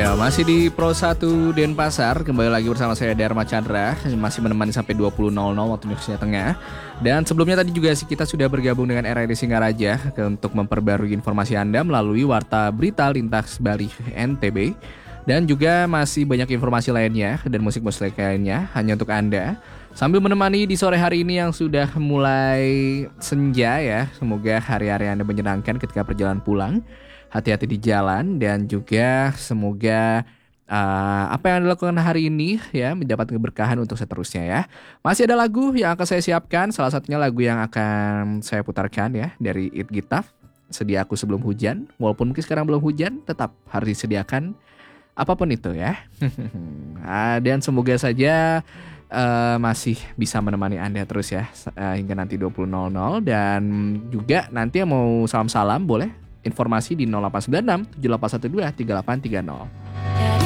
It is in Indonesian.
Ya, masih di Pro 1 Denpasar. Kembali lagi bersama saya Dharma Chandra. Masih menemani sampai 20.00 waktu Indonesia Tengah. Dan sebelumnya tadi juga kita sudah bergabung dengan RRI Singaraja untuk memperbarui informasi Anda melalui Warta Berita Lintas Bali NTB. Dan juga masih banyak informasi lainnya dan musik-musik lainnya hanya untuk Anda. Sambil menemani di sore hari ini yang sudah mulai senja ya. Semoga hari-hari Anda menyenangkan ketika perjalanan pulang. Hati-hati di jalan dan juga semoga apa yang dilakukan hari ini ya mendapat keberkahan untuk seterusnya ya. Masih ada lagu yang akan saya siapkan, salah satunya lagu yang akan saya putarkan ya dari It Gitaf, Sedia Aku Sebelum Hujan. Walaupun mungkin sekarang belum hujan, tetap harus disediakan apapun itu ya. Dan semoga saja masih bisa menemani Anda terus ya hingga nanti 20.00. Dan juga nanti yang mau salam-salam boleh informasi di 0896 7812 3830.